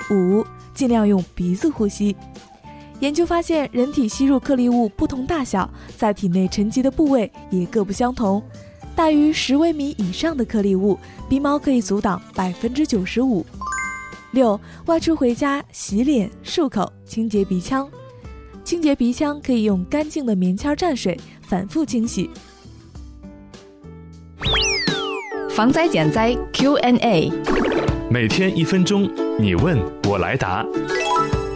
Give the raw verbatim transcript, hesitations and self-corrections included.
五、尽量用鼻子呼吸。研究发现，人体吸入颗粒物不同大小，在体内沉积的部位也各不相同。大于十微米以上的颗粒物，鼻毛可以阻挡百分之九十五。六、外出回家洗脸、漱口，清洁鼻腔。清洁鼻腔可以用干净的棉签蘸水反复清洗。 防灾减灾 Q and A， 每天一分钟，你问我来答。